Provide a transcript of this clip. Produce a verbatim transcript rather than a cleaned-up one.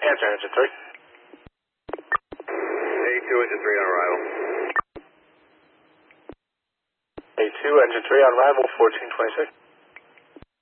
Answer, engine three. A two, engine three on arrival. A two, engine three on arrival, fourteen twenty-six.